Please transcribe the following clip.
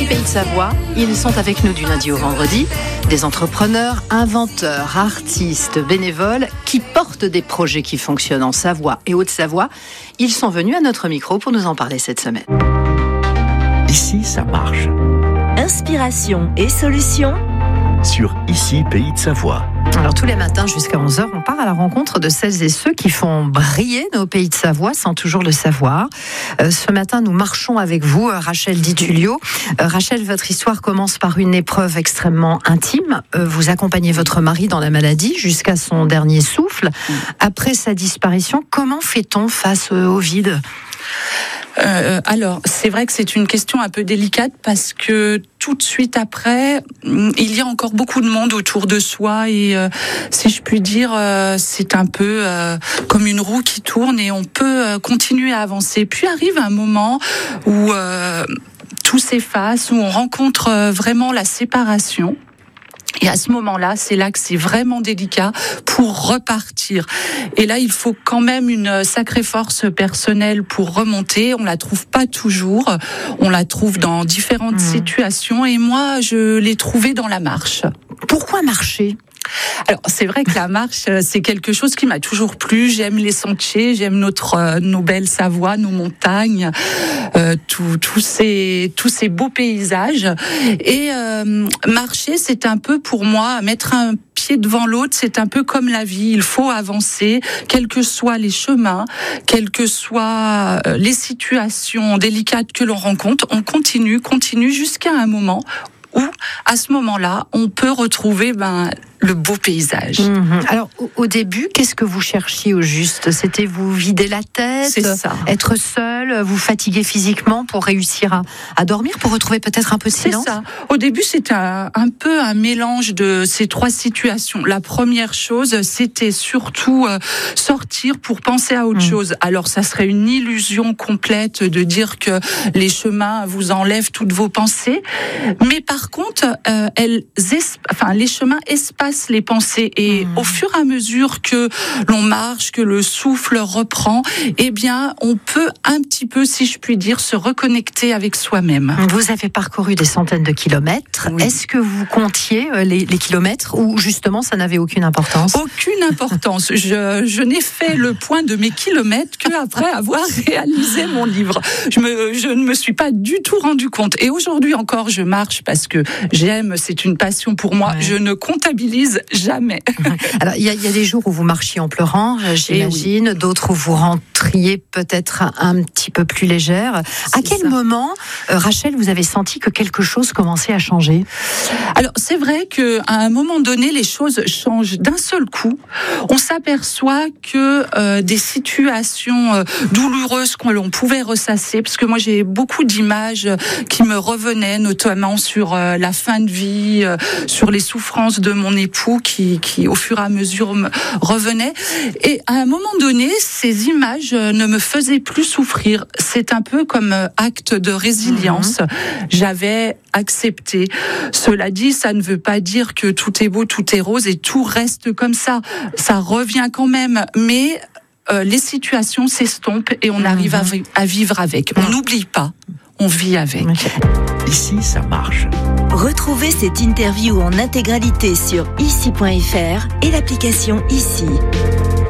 Pays de Savoie, ils sont avec nous du lundi au vendredi. Des entrepreneurs, inventeurs, artistes, bénévoles qui portent des projets qui fonctionnent en Savoie et Haute-Savoie. Ils sont venus à notre micro pour nous en parler cette semaine. Ici, ça marche. Inspiration et solutions Sur Ici, Pays de Savoie. Alors tous les matins jusqu'à 11h, on part à la rencontre de celles et ceux qui font briller nos Pays de Savoie sans toujours le savoir. Ce matin, nous marchons avec vous, Rachel Di Tullio. Rachel, votre histoire commence par une épreuve extrêmement intime. Vous accompagnez votre mari dans la maladie jusqu'à son dernier souffle. Après sa disparition, comment fait-on face au vide ? Alors, c'est vrai que c'est une question un peu délicate parce que tout de suite après, il y a encore beaucoup de monde autour de soi et si je puis dire, c'est un peu comme une roue qui tourne et on peut continuer à avancer. Puis arrive un moment où tout s'efface, où on rencontre vraiment la séparation. Et à ce moment-là, c'est là que c'est vraiment délicat pour repartir. Et là, il faut quand même une sacrée force personnelle pour remonter. On la trouve pas toujours. On la trouve dans différentes situations. Et moi, je l'ai trouvée dans la marche. Pourquoi marcher ? Alors, c'est vrai que la marche, c'est quelque chose qui m'a toujours plu. J'aime les sentiers, j'aime nos belles Savoies, nos montagnes, tous ces beaux paysages. Et marcher, c'est un peu pour moi mettre un pied devant l'autre. C'est un peu comme la vie. Il faut avancer, quels que soient les chemins, quelles que soient les situations délicates que l'on rencontre. On continue jusqu'à un moment où, à ce moment-là, on peut retrouver le beau paysage. Alors, au début, qu'est-ce que vous cherchiez au juste ? C'était vous vider la tête, c'est ça. Être seul, vous fatiguer physiquement pour réussir à dormir, pour retrouver peut-être un peu de silence ? C'est ça. Au début, c'était un peu un mélange de ces trois situations. La première chose, c'était surtout sortir pour penser à autre chose. Alors, ça serait une illusion complète de dire que les chemins vous enlèvent toutes vos pensées. Mais par contre, les chemins espacent les pensées et au fur et à mesure que l'on marche, que le souffle reprend, eh bien, on peut un petit peu, si je puis dire, se reconnecter avec soi-même. Vous avez parcouru des centaines de kilomètres. Oui. Est-ce que vous comptiez les kilomètres ou justement ça n'avait aucune importance ? Aucune importance. Je n'ai fait le point de mes kilomètres qu'après avoir réalisé mon livre. Je ne me suis pas du tout rendu compte. Et aujourd'hui encore, je marche parce que j'aime, c'est une passion pour moi. Ouais. Je ne comptabilise jamais. Alors, il y a des jours où vous marchiez en pleurant, j'imagine, d'autres où vous rentriez peut-être un petit peu plus légère. À quel moment, Rachel, vous avez senti que quelque chose commençait à changer ? Alors, c'est vrai qu'à un moment donné, les choses changent d'un seul coup. On s'aperçoit que des situations douloureuses que l'on pouvait ressasser, parce que moi, j'ai beaucoup d'images qui me revenaient, notamment sur la fin de vie, sur les souffrances de mon époux qui au fur et à mesure me revenaient. Et à un moment donné, ces images ne me faisaient plus souffrir. C'est un peu comme acte de résilience. J'avais accepté. Cela dit, ça ne veut pas dire que tout est beau, tout est rose et tout reste comme ça. Ça revient quand même, mais les situations s'estompent et on arrive à vivre avec. On n'oublie pas, on vit avec. Ici, ça marche. Retrouvez cette interview en intégralité sur ici.fr et l'application Ici.